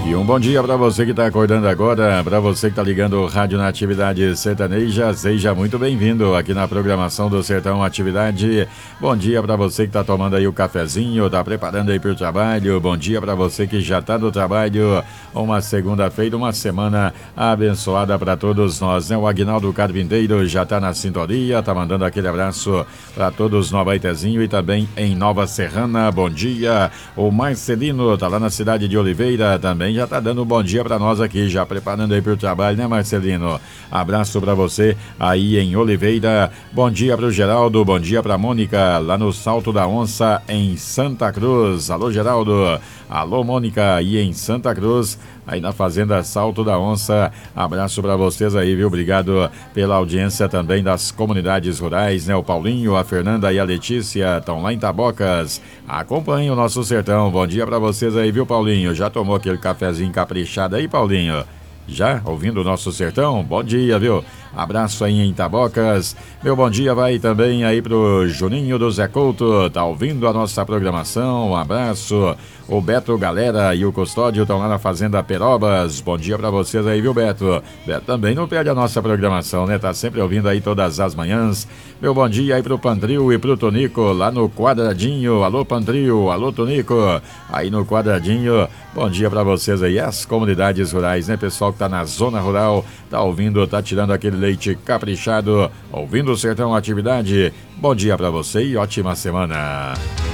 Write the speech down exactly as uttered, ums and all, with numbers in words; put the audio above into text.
E um bom dia para você que está acordando agora, para você que está ligando o Rádio na Atividade Sertaneja, seja muito bem-vindo aqui na programação do Sertão Atividade. Bom dia para você que está tomando aí o cafezinho, está preparando aí para o trabalho. Bom dia para você que já está no trabalho. Uma segunda-feira, uma semana abençoada para todos nós, né? O Aguinaldo Carpinteiro já está na sintonia, está mandando aquele abraço para todos no Abaetezinho e também em Nova Serrana. Bom dia. O Marcelino está lá na cidade de Oliveira também. Já tá dando um bom dia para nós aqui, já preparando aí pro trabalho, né, Marcelino? Abraço para você aí em Oliveira. Bom dia pro Geraldo, bom dia pra Mônica, lá no Salto da Onça, em Santa Cruz. Alô, Geraldo. Alô, Mônica, aí em Santa Cruz, aí na Fazenda Salto da Onça. Abraço para vocês aí, viu? Obrigado pela audiência também das comunidades rurais, né? O Paulinho, a Fernanda e a Letícia estão lá em Tabocas. Acompanhe o nosso sertão. Bom dia para vocês aí, viu, Paulinho? Já tomou aquele cafezinho caprichado aí, Paulinho? Já ouvindo o nosso sertão? Bom dia, viu? Abraço aí em Tabocas. Meu bom dia vai também aí pro Juninho do Zé Couto, tá ouvindo a nossa programação. Um abraço. O Beto Galera e o Custódio estão lá na Fazenda Perobas. Bom dia pra vocês aí, viu, Beto? Beto também não perde a nossa programação, né? Tá sempre ouvindo aí todas as manhãs. Meu bom dia aí pro Pandril e pro Tonico, lá no Quadradinho. Alô, Pandril, alô, Tonico, aí no Quadradinho. Bom dia pra vocês aí, as comunidades rurais, né? Pessoal que tá na zona rural, tá ouvindo, tá tirando aquele leite caprichado, ouvindo o Sertão Atividade. Bom dia pra você e ótima semana.